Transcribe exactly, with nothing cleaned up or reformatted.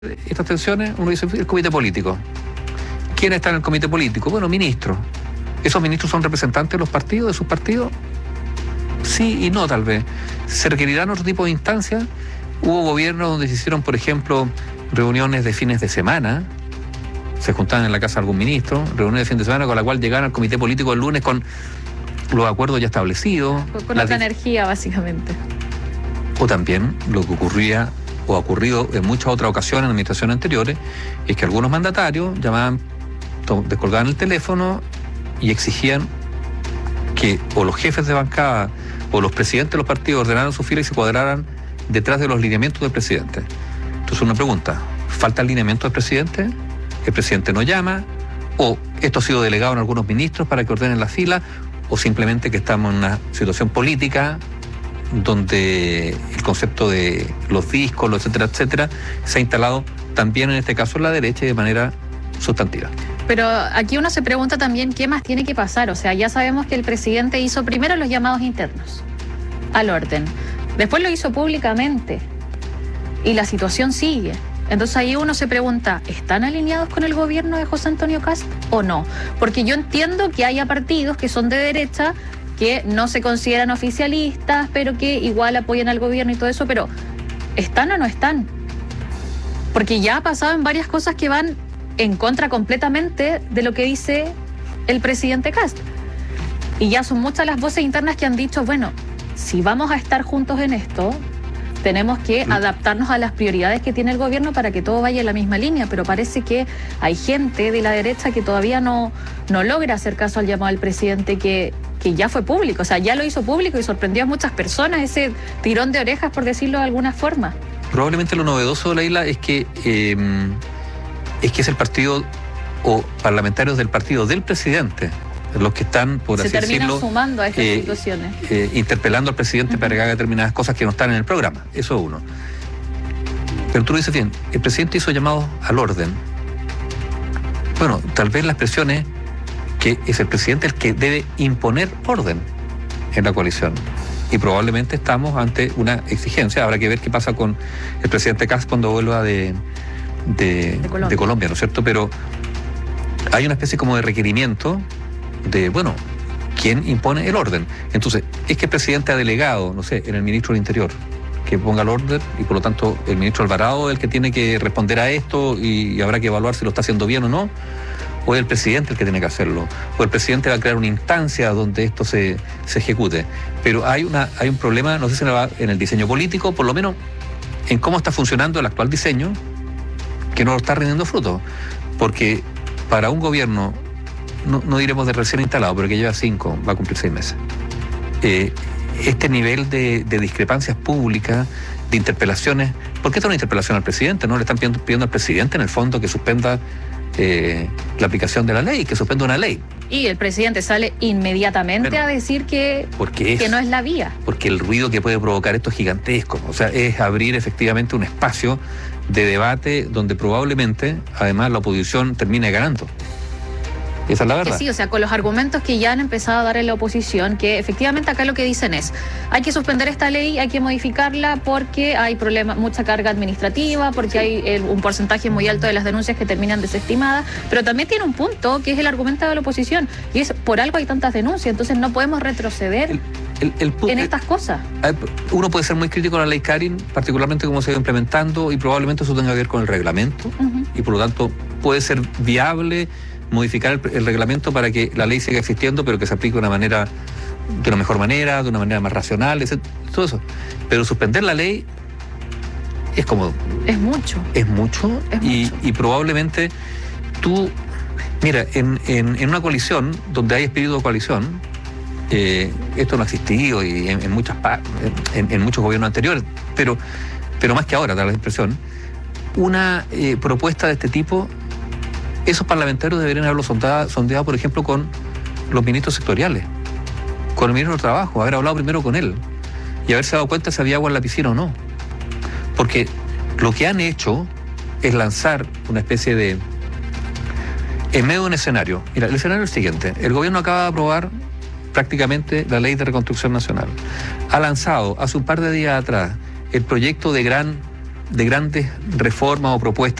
estas tensiones, uno dice, el comité político. ¿Quién está en el comité político? Bueno, ministros. ¿Esos ministros son representantes de los partidos, de sus partidos? Sí y no, tal vez. ¿Se requerirán otro tipo de instancias? Hubo gobiernos donde se hicieron, por ejemplo, reuniones de fines de semana, se juntaban en la casa de algún ministro, reuniones de fin de semana con la cual llegaban al comité político el lunes con los acuerdos ya establecidos. Con otra energía, básicamente. O también lo que ocurría o ha ocurrido en muchas otras ocasiones en administraciones anteriores, es que algunos mandatarios llamaban, descolgaban el teléfono y exigían que o los jefes de bancada o los presidentes de los partidos ordenaran su fila y se cuadraran detrás de los lineamientos del presidente. Entonces una pregunta, ¿falta el lineamiento del presidente? ¿El presidente no llama? ¿O esto ha sido delegado en algunos ministros para que ordenen la fila? ¿O simplemente que estamos en una situación política donde el concepto de los discos, etcétera, etcétera, se ha instalado también en este caso en la derecha y de manera sustantiva? Pero aquí uno se pregunta también qué más tiene que pasar. O sea, ya sabemos que el presidente hizo primero los llamados internos al orden, después lo hizo públicamente y la situación sigue. Entonces ahí uno se pregunta, ¿están alineados con el gobierno de José Antonio Kast o no? Porque yo entiendo que haya partidos que son de derecha que no se consideran oficialistas, pero que igual apoyan al gobierno y todo eso, pero ¿están o no están? Porque ya ha pasado en varias cosas que van en contra completamente de lo que dice el presidente Kast. Y ya son muchas las voces internas que han dicho, bueno, si vamos a estar juntos en esto, tenemos que sí. adaptarnos a las prioridades que tiene el gobierno para que todo vaya en la misma línea, pero parece que hay gente de la derecha que todavía no, no logra hacer caso al llamado del presidente que, que ya fue público, o sea, ya lo hizo público y sorprendió a muchas personas, ese tirón de orejas, por decirlo de alguna forma. Probablemente lo novedoso de la isla es que eh, es que es el partido o parlamentarios del partido del presidente los que están, por se así terminan decirlo, sumando a estas eh, situaciones. Eh, interpelando al presidente uh-huh. para que haga determinadas cosas que no están en el programa. Eso es uno. Pero tú lo dices bien, el presidente hizo llamados al orden. Bueno, tal vez la expresión es que es el presidente el que debe imponer orden en la coalición. Y probablemente estamos ante una exigencia. Habrá que ver qué pasa con el presidente Kast cuando vuelva de, de, de, Colombia. de Colombia, ¿no es cierto? Pero hay una especie como de requerimiento de, bueno, ¿quién impone el orden? Entonces, es que el presidente ha delegado, no sé, en el ministro del Interior, que ponga el orden y por lo tanto el ministro Alvarado es el que tiene que responder a esto y, y habrá que evaluar si lo está haciendo bien o no, o es el presidente el que tiene que hacerlo, o el presidente va a crear una instancia donde esto se, se ejecute. Pero hay, una, hay un problema, no sé si en el diseño político, por lo menos en cómo está funcionando el actual diseño, que no está rindiendo frutos, porque para un gobierno, No, no diremos de recién instalado, pero que lleva cinco, va a cumplir seis meses. Eh, este nivel de, de discrepancias públicas, de interpelaciones, ¿por qué está una interpelación al presidente? ¿No le están pidiendo, pidiendo al presidente, en el fondo, que suspenda eh, la aplicación de la ley, que suspenda una ley? Y el presidente sale inmediatamente bueno, a decir que, es, que no es la vía. Porque el ruido que puede provocar esto es gigantesco. O sea, es abrir efectivamente un espacio de debate donde probablemente, además, la oposición termine ganando. Esa es la verdad. Que sí, o sea, con los argumentos que ya han empezado a dar en la oposición, que efectivamente acá lo que dicen es, hay que suspender esta ley, hay que modificarla porque hay problemas, mucha carga administrativa, porque sí. hay el, un porcentaje muy alto de las denuncias que terminan desestimadas, pero también tiene un punto que es el argumento de la oposición, y es por algo hay tantas denuncias, entonces no podemos retroceder el, el, el, el, en estas cosas. Uno puede ser muy crítico con la ley Karin, particularmente cómo se va implementando, y probablemente eso tenga que ver con el reglamento, uh-huh. y por lo tanto puede ser viable modificar el, el reglamento para que la ley siga existiendo, pero que se aplique de una manera, de una mejor manera, de una manera más racional, etcétera, todo eso. Pero suspender la ley es como... Es mucho. Es mucho, es y, mucho. y probablemente tú... Mira, en, en, en una coalición, donde hay espíritu de coalición, eh, esto no ha existido y en, en, muchas, en, en muchos gobiernos anteriores, pero, pero más que ahora, da la impresión, una eh, propuesta de este tipo... Esos parlamentarios deberían haberlo sondeado, sondeado, por ejemplo, con los ministros sectoriales, con el ministro del Trabajo, haber hablado primero con él y haberse dado cuenta si había agua en la piscina o no. Porque lo que han hecho es lanzar una especie de... En medio de un escenario. Mira, el escenario es el siguiente. El gobierno acaba de aprobar prácticamente la Ley de Reconstrucción Nacional. Ha lanzado hace un par de días atrás el proyecto de gran de grandes reformas o propuestas